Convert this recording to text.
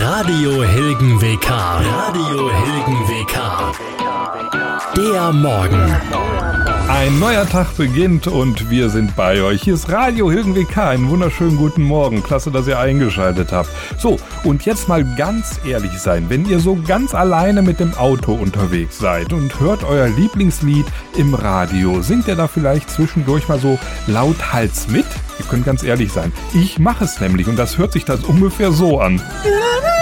Radio Hilgen WK. Radio Hilgen WK. Der Morgen. Ein neuer Tag beginnt und wir sind bei euch. Hier ist Radio Hilgen WK. Einen wunderschönen guten Morgen. Klasse, dass ihr eingeschaltet habt. So, und jetzt mal ganz ehrlich sein. Wenn ihr so ganz alleine mit dem Auto unterwegs seid und hört euer Lieblingslied im Radio, singt ihr da vielleicht zwischendurch mal so lauthals mit? Ihr könnt ganz ehrlich sein. Ich mache es nämlich und das hört sich dann ungefähr so an.